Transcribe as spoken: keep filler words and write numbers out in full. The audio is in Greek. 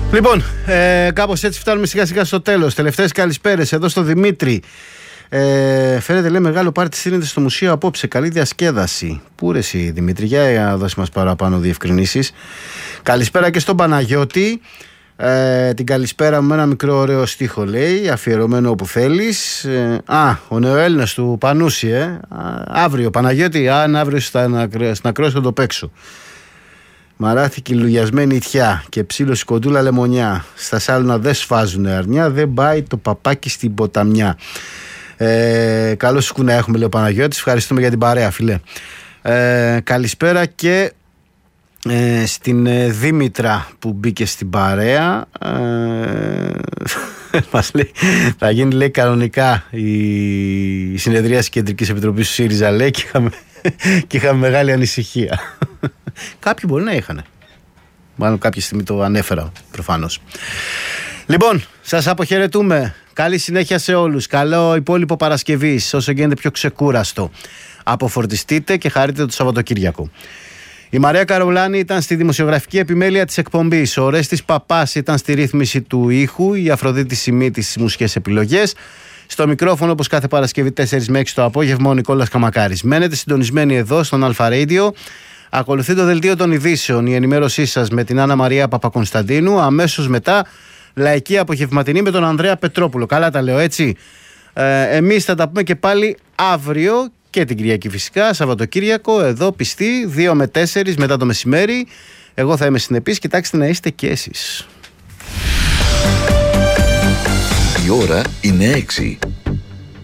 Λοιπόν, ε, κάπως έτσι φτάνουμε σιγά σιγά στο τέλος. Τελευταίες καλησπέρες εδώ στο Δημήτρη. Ε, φαίνεται, λέει, μεγάλο πάρτι στείνεται στο μουσείο απόψε. Καλή διασκέδαση. Πού ρε εσύ, Δημήτρη, για δώσει μας παραπάνω διευκρινήσεις. Καλησπέρα και στον Παναγιώτη. Ε, την καλησπέρα με ένα μικρό ωραίο στίχο, λέει, αφιερωμένο όπου θέλεις. Ε, α, ο νεοέλληνας του Πανούση, ε. Α, αύριο, Παναγιώτη, αν αύριο στην ακρόαση θα το παίξω. Μαράθηκη λουγιασμένη ιτιά και ψήλωση κοντούλα λεμονιά. Στα σάλουνα δεν σφάζουνε αρνιά, δεν πάει το παπάκι στην ποταμιά. Ε, καλό σου να έχουμε, λέει ο Παναγιώτης. Ευχαριστούμε για την παρέα, φίλε. Ε, καλησπέρα και ε, στην ε, Δήμητρα που μπήκε στην παρέα. Ε, μας λέει, θα γίνει, λέει, κανονικά η, η συνεδρία της Κεντρικής Επιτροπής του ΣΥΡΙΖΑ, λέει, και είχαμε, και είχαμε μεγάλη ανησυχία. Κάποιοι μπορεί να είχαν. Μάλλον κάποια στιγμή το ανέφερα, προφανώς. Λοιπόν, σας αποχαιρετούμε. Καλή συνέχεια σε όλους. Καλό υπόλοιπο Παρασκευής, όσο γίνεται πιο ξεκούραστο. Αποφορτιστείτε και χαρείτε το Σαββατοκύριακο. Η Μαρία Καρολάνη ήταν στη δημοσιογραφική επιμέλεια της εκπομπής. Ο Ορέστης Παπάς ήταν στη ρύθμιση του ήχου. Η Αφροδίτη Σιμίτη στις μουσικές επιλογές. Στο μικρόφωνο, όπως κάθε Παρασκευή τέσσερις με έξι το απόγευμα, ο Νικόλας Καμακάρης. Μένετε συντονισμένοι εδώ στον Αλφα Radio. Ακολουθεί το δελτίο των ειδήσεων, η ενημέρωσή σας με την Άννα Μαρία Παπακονσταντίνου. Αμέσως μετά, λαϊκή απογευματινή με τον Ανδρέα Πετρόπουλο. Καλά τα λέω, έτσι. Ε, εμείς θα τα πούμε και πάλι αύριο και την Κυριακή, φυσικά, Σαββατοκύριακο, εδώ πιστοί, δύο με τέσσερις μετά το μεσημέρι. Εγώ θα είμαι συνεπής, κοιτάξτε να είστε και εσείς. Η ώρα είναι έξι.